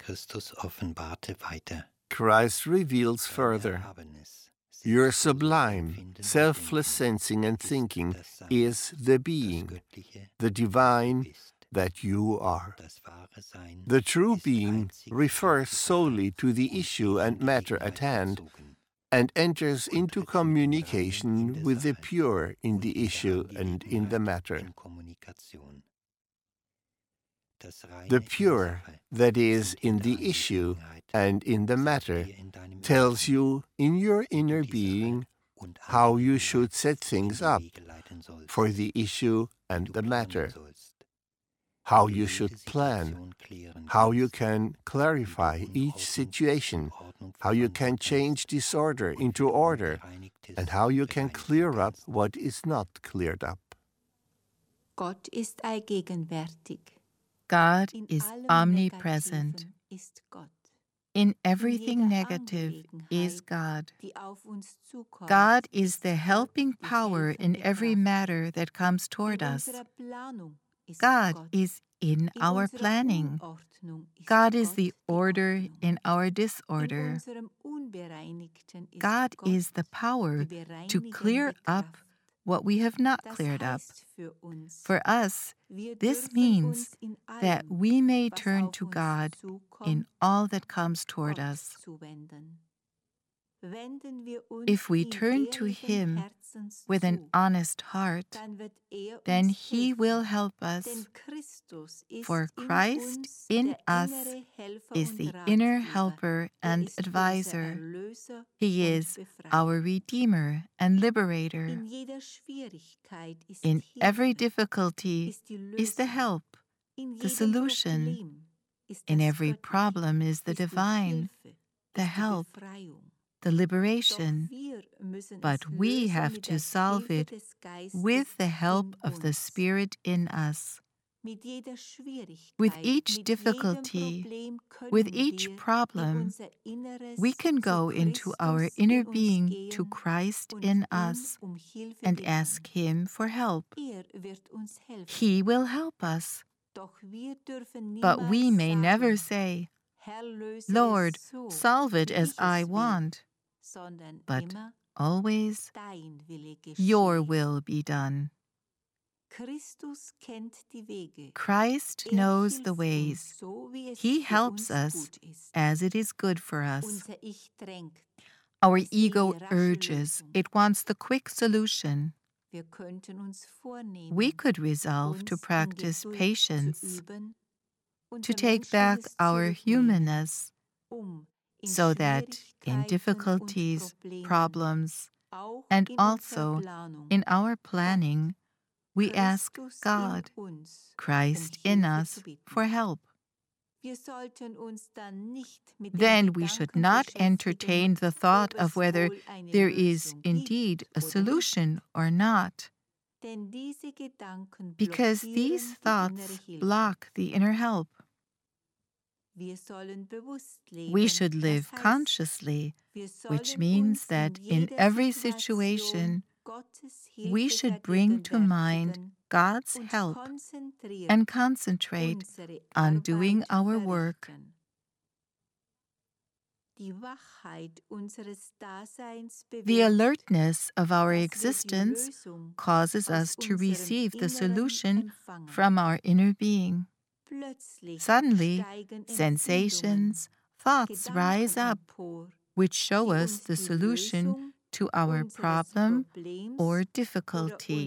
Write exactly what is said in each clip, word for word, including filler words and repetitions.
Christ reveals further. Your sublime, selfless sensing and thinking is the being, the divine that you are. The true being refers solely to the issue and matter at hand and enters into communication with the pure in the issue and in the matter. The pure that is in the issue and in the matter tells you in your inner being how you should set things up for the issue and the matter, how you should plan, how you can clarify each situation, how you can change disorder into order, and how you can clear up what is not cleared up. Gott ist allgegenwärtig. God is omnipresent. In everything negative is God. God is the helping power in every matter that comes toward us. God is in our planning. God is the order in our disorder. God is the power to clear up what we have not cleared up. For us, this means that we may turn to God in all that comes toward us. If we turn to Him with an honest heart, then He will help us, for Christ in us is the inner helper and advisor. He is our Redeemer and Liberator. In every difficulty is the help, the solution. In every problem is the divine, the help, the liberation, but we have to solve it with the help of the Spirit in us. With each difficulty, with each problem, we can go into our inner being to Christ in us and ask Him for help. He will help us, but we may never say, "Lord, solve it as I want," but always, "Your will be done." Christ knows the ways. He helps us as it is good for us. Our ego urges, it wants the quick solution. We could resolve to practice patience, to take back our humanness, so that in difficulties, problems, and also in our planning, we ask God, Christ in us, for help. Then we should not entertain the thought of whether there is indeed a solution or not, because these thoughts block the inner help. We should live consciously, which means that in every situation, we should bring to mind God's help and concentrate on doing our work. The alertness of our existence causes us to receive the solution from our inner being. Suddenly, sensations, thoughts rise up, which show us the solution to our problem or difficulty.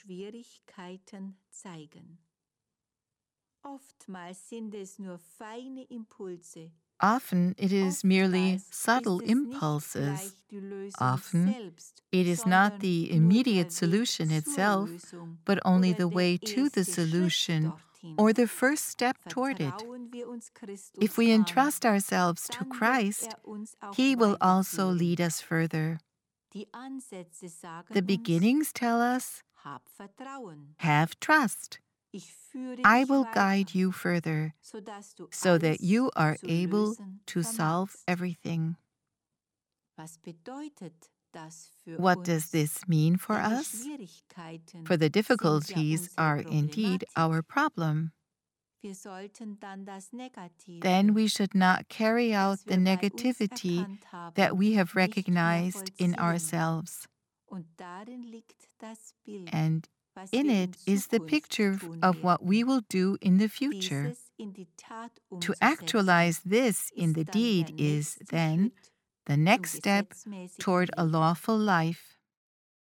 Often it is merely subtle impulses. Often it is not the immediate solution itself, but only the way to the solution or the first step toward it. If we entrust ourselves to Christ, He will also lead us further. The beginnings tell us, have trust. I will guide you further, so that you are able to solve everything. What does this mean for us? For the difficulties are indeed our problem. then we should not carry out the negativity that we have recognized in ourselves. And in it is the picture of what we will do in the future. To actualize this in the deed is, then, the next step toward a lawful life.